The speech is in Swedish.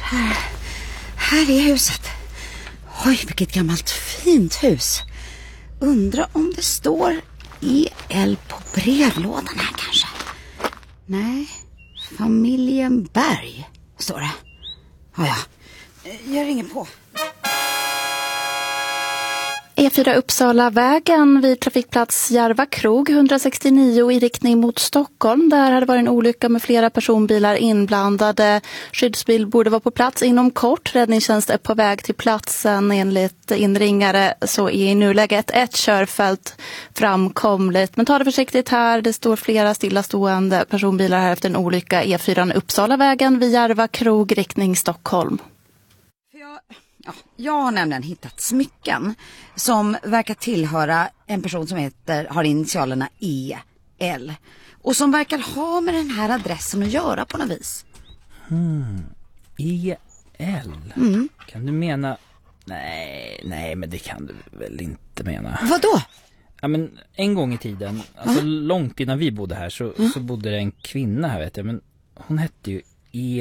Här är huset. Oj, vilket gammalt fint hus. Undrar om det står EL på brevlådan här kanske. Nej, familjen Berg står det. Ja, jag ringer på. E4 Uppsala-vägen vid trafikplats Järva krog 169 i riktning mot Stockholm. Där hade varit en olycka med flera personbilar inblandade. Skyddsbil borde vara på plats inom kort. Räddningstjänst är på väg till platsen. Enligt inringare så är i nuläget ett körfält framkomligt. Men ta det försiktigt här. Det står flera stillastående personbilar här efter en olycka. E4 Uppsala-vägen vid Järva krog riktning Stockholm. Jag har nämligen hittat smycken som verkar tillhöra en person som har initialerna EL. Och som verkar ha med den här adressen att göra på något vis. EL? Kan du mena... Nej, men det kan du väl inte mena. Vadå? Ja, men en gång i tiden, alltså långt innan vi bodde här så bodde det en kvinna här vet jag. Men hon hette ju